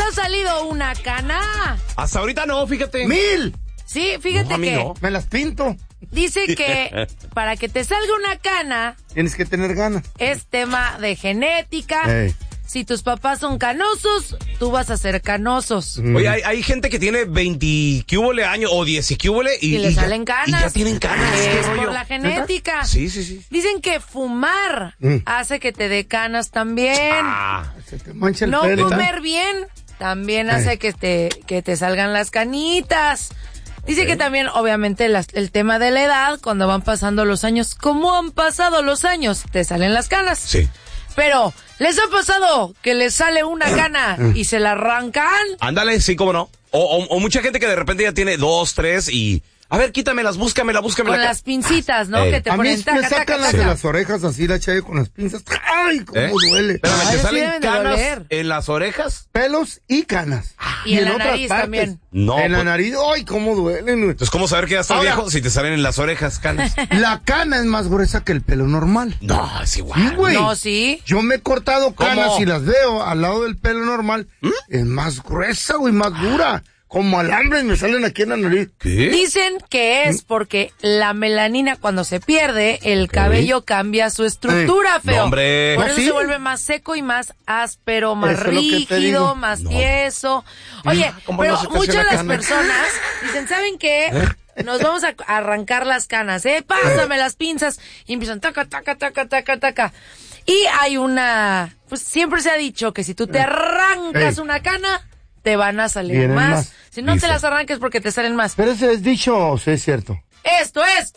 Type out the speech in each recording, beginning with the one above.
ha salido una cana? Hasta ahorita no, fíjate. 1000. Sí, fíjate No, a mí que no. Me las pinto. dice que para que te salga una cana Tienes que tener ganas. es tema de genética. Ey. Si tus papás son canosos, tú vas a ser canosos. Oye, hay gente que tiene 20 ¿qué hubole años o 10 ¿qué hubole? Y le ya- salen canas. Y ya tienen canas. ¿Qué Es rollo? por la genética. Sí, sí, sí. Dicen que fumar hace que te dé canas también. Ah, Se te mancha el No pelo. comer bien también hace que te salgan las canitas. Dice que también, obviamente, el tema de la edad, cuando van pasando los años, ¿cómo han pasado los años? Te salen las canas. sí. Pero, ¿les ha pasado que les sale una cana y se la arrancan? Ándale, sí, cómo no. O mucha gente que de repente ya tiene 2, 3 y... A ver, quítamelas, búscamela. Con las pincitas, ¿no? Ey. Que te A mí ponen me taca, sacan taca, las de taca. las orejas así, la chayo con las pinzas. ¡Ay, cómo duele! Espérame, Ay, ¿te sí salen deben de canas doler. en las orejas? Pelos y canas. Y en la otras nariz también. No, En la pues- nariz, ¡ay, cómo duelen! Entonces, ¿cómo saber que ya estás Ahora- viejo si te salen en las orejas canas? La cana es más gruesa que el pelo normal. No, es Sí, igual. güey. No, sí. Yo me he cortado ¿Cómo? canas y las veo al lado del pelo normal. Es más gruesa, güey, más dura. Como alambres me salen aquí en la nariz. ¿Qué? Dicen que es porque la melanina cuando se pierde, el cabello cambia su estructura, feo. No, hombre. Por ¿Ah, eso sí? se vuelve más seco y más áspero, más Eso es lo que te rígido, digo. más No. tieso. Oye, ¿cómo pero no se te muchas hace de la las cana? personas dicen, ¿saben qué? Nos vamos a arrancar las canas, Pásame las pinzas. Y empiezan taca, taca, taca, taca, taca. Y hay pues siempre se ha dicho que si tú te arrancas Ey. una cana, te van a salir Vienen más. más. Si no Dice. te las arranques porque te salen más. ¿Pero ese es dicho o sí es cierto? Esto es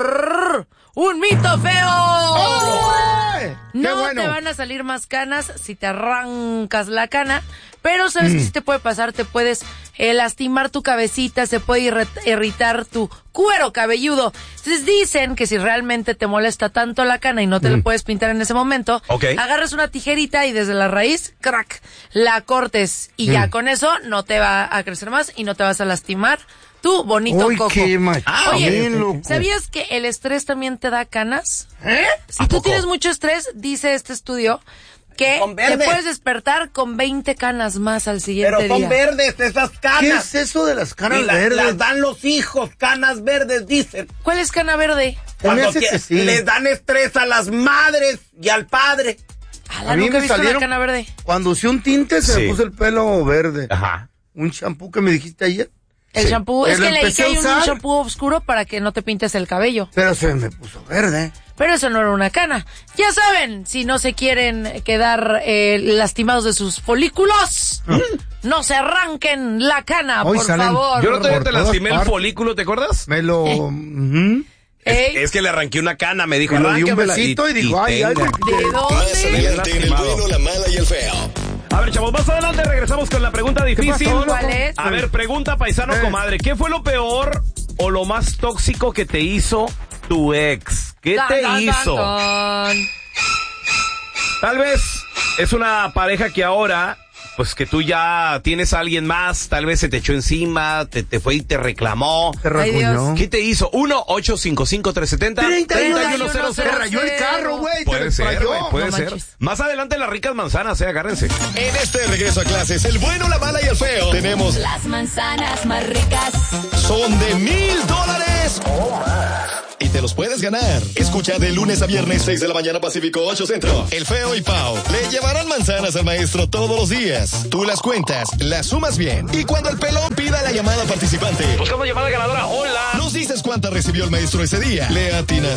un mito feo. ¡Ay! ¡Qué No bueno! te van a salir más canas si te arrancas la cana, pero sabes que si te puede pasar, te puedes lastimar tu cabecita, se puede irritar tu cuero cabelludo. Entonces dicen que si realmente te molesta tanto la cana y no te la puedes pintar en ese momento, Ok. agarras una tijerita y desde la raíz, crack, la cortes y ya con eso no te va a crecer más y no te vas a lastimar tu bonito ¡Uy, coco. qué machín, Oye, loco! ¿sabías que el estrés también te da canas? ¿Eh? Si tú tienes mucho estrés, dice este estudio, que Son te verdes. puedes despertar con 20 canas más al siguiente Pero son día. verdes esas ¿Qué canas. es eso de las canas Y las verdes? dan los hijos, canas verdes, dicen. ¿Cuál es cana verde? Se me Cuando hace que sí. les dan estrés a las madres y al padre. Ala, A mí nunca he me visto una salieron- cana verde. Cuando usé un tinte se Sí. me puso el pelo verde. Ajá. Un champú que me dijiste ayer. El Sí. shampoo, es Lo que leí empecé que a hay un usar. shampoo oscuro para que no te pintes el cabello. Pero se me puso verde. Pero eso no era una cana. Ya saben, si no se quieren quedar lastimados de sus folículos, no se arranquen la cana, Hoy por salen- favor. Yo no te Por todas lastimé el partes. folículo, ¿te acuerdas? Me lo... ujú. Ey, Es que le arranqué una cana, me dijo, Me lo di un arráncamela, besito y dijo, ay, ay, tenga. ¿de Más dónde? adelante en el bueno, la mala y el feo. A ver, chavos, más adelante regresamos con la pregunta difícil. pasó, ¿Cuál es? A ver, pregunta paisano, comadre. ¿Qué fue lo peor o lo más tóxico que te hizo tu ex? ¿Qué Tan, te tan, hizo? tan, tan. Tal vez es una pareja que ahora, pues que tú ya tienes a alguien más, tal vez se te echó encima, te fue y te reclamó. Se Ay, Dios. rasguñó. ¿Qué te hizo? 1-855-370-3100. Se rayó el carro, güey. Puede Se ser, rayó. güey, puede No ser. manches. Más adelante las ricas manzanas, agárrense. En este regreso a clases, el bueno, la mala y el feo, tenemos Las manzanas más ricas. son de $1,000 o más. Y te los puedes ganar. Escucha de lunes a viernes, 6 de la mañana Pacífico, 8 Centro. El feo y Pau le llevarán manzanas al maestro todos los días. Tú las cuentas, las sumas bien. Y cuando el pelón pida la llamada participante, Buscamos llamada ganadora. Hola. nos dices cuántas recibió el maestro ese día. Le atinas